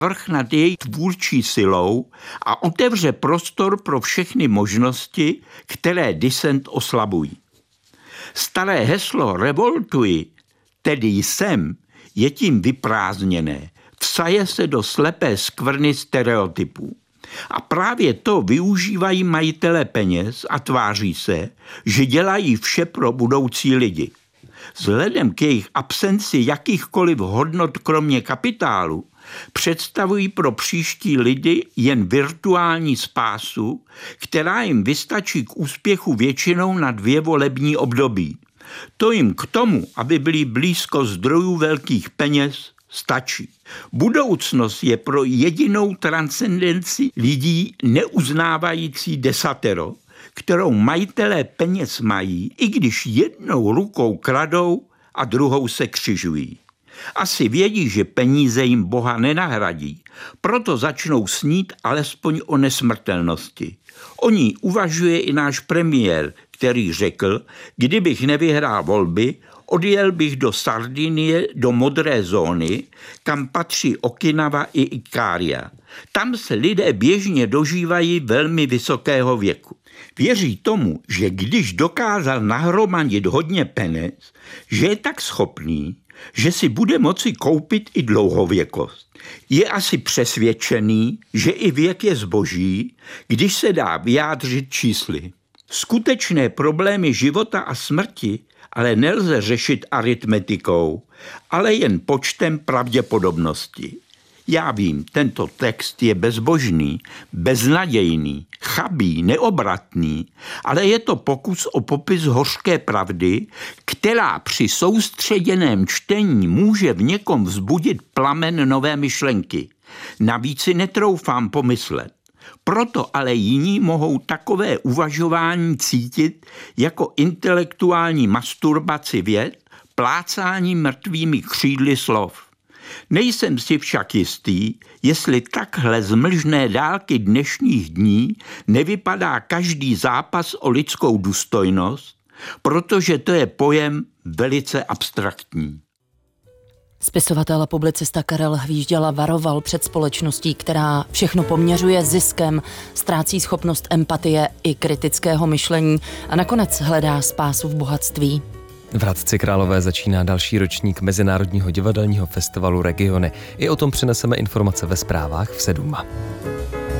vrch nad její tvůrčí silou a otevře prostor pro všechny možnosti, které disent oslabují. Staré heslo revoltuji, tedy jsem, je tím vyprázdněné, vsaje se do slepé skvrny stereotypů. A právě to využívají majitelé peněz a tváří se, že dělají vše pro budoucí lidi. Vzhledem k jejich absenci jakýchkoliv hodnot kromě kapitálu, představují pro příští lidi jen virtuální spásu, která jim vystačí k úspěchu většinou na 2 volební období. To jim k tomu, aby byli blízko zdrojů velkých peněz, stačí. Budoucnost je pro jedinou transcendenci lidí neuznávající desatero, kterou majitelé peněz mají, i když jednou rukou kradou a druhou se křižují. Asi vědí, že peníze jim Boha nenahradí, proto začnou snít alespoň o nesmrtelnosti. O ní uvažuje i náš premiér, který řekl, kdybych nevyhrál volby, odjel bych do Sardinie, do modré zóny, kam patří Okinawa i Ikária. Tam se lidé běžně dožívají velmi vysokého věku. Věří tomu, že když dokázal nahromadit hodně peněz, že je tak schopný, že si bude moci koupit i dlouhověkost. Je asi přesvědčený, že i věk je zboží, když se dá vyjádřit čísly. Skutečné problémy života a smrti ale nelze řešit aritmetikou, ale jen počtem pravděpodobnosti. Já vím, tento text je bezbožný, beznadějný, chabý, neobratný, ale je to pokus o popis hořké pravdy, která při soustředěném čtení může v někom vzbudit plamen nové myšlenky. Navíc si netroufám pomyslet. Proto ale jiní mohou takové uvažování cítit jako intelektuální masturbaci věd, plácání mrtvými křídly slov. Nejsem si však jistý, jestli takhle z mlžné dálky dnešních dní nevypadá každý zápas o lidskou důstojnost, protože to je pojem velice abstraktní. Spisovatel a publicista Karel Hvížděla varoval před společností, která všechno poměřuje ziskem, ztrácí schopnost empatie i kritického myšlení a nakonec hledá spásu v bohatství. V Hradci Králové začíná další ročník Mezinárodního divadelního festivalu Regiony. I o tom přineseme informace ve zprávách v 7.